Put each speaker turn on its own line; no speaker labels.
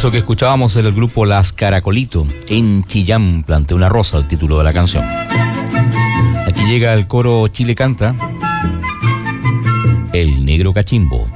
Eso que escuchábamos era el grupo Las Caracolito. En Chillán planté una rosa, el título de la canción. Aquí llega el coro Chile Canta, El Negro Cachimbo.